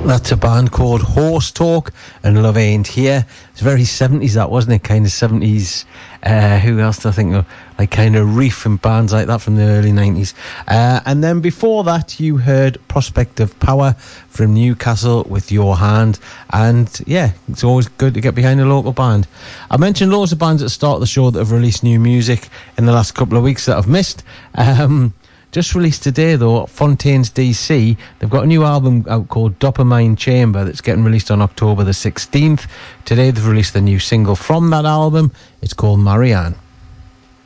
That's a band called Horse Talk, and Love Ain't Here. It's very 70s, that, wasn't it? Kind of 70s. Who else do I think of? Like kind of Reef and bands like that from the early 90s. And then before that, you heard Prospect of Power from Newcastle with Your Hand. And yeah, it's always good to get behind a local band. I mentioned loads of bands at the start of the show that have released new music in the last couple of weeks that I've missed. Just released today, though, Fontaines DC. They've got a new album out called Dopamine Chamber that's getting released on October the 16th. Today they've released a new single from that album. It's called Marianne.